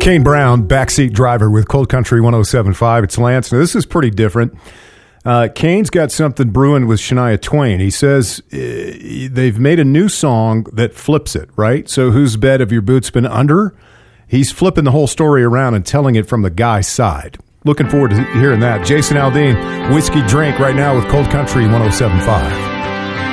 Kane Brown, backseat driver with Cold Country 107.5. It's Lance. Now, this is pretty different. Kane's got something brewing with Shania Twain. He says they've made a new song that flips it, right? So whose bed have your boots been under? He's flipping the whole story around and telling it from the guy's side. Looking forward to hearing that. Jason Aldean, Whiskey Drink right now with Cold Country 107.5.